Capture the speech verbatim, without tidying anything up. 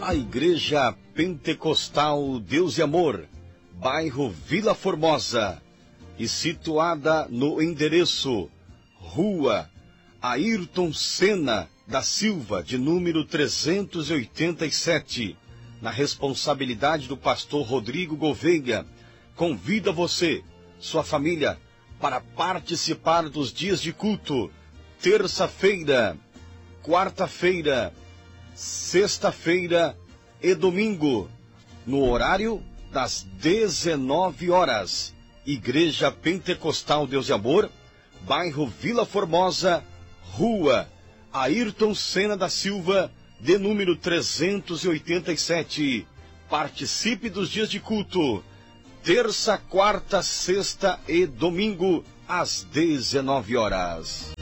A Igreja Pentecostal Deus e Amor, bairro Vila Formosa, e situada no endereço Rua Ayrton Senna da Silva, de número trezentos e oitenta e sete, na responsabilidade do pastor Rodrigo Gouveia, convida você, sua família, para participar dos dias de culto, terça-feira, quarta-feira, sexta-feira e domingo, no horário das dezenove horas. Igreja Pentecostal Deus e Amor, bairro Vila Formosa, Rua Ayrton Senna da Silva, de número trezentos e oitenta e sete. Participe dos dias de culto, terça, quarta, sexta e domingo, às dezenove horas.